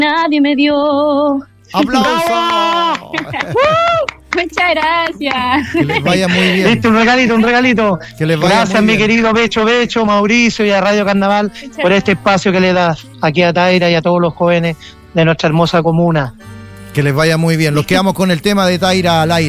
nadie me dio. ¡Aplausos! Muchas gracias. Que les vaya muy bien. Viste, un regalito. Que les vaya Gracias, muy mi bien. querido Becho, Mauricio y a Radio Carnaval por este espacio que le das aquí a Taira y a todos los jóvenes de nuestra hermosa comuna. Que les vaya muy bien. Los quedamos con el tema de Taira al aire.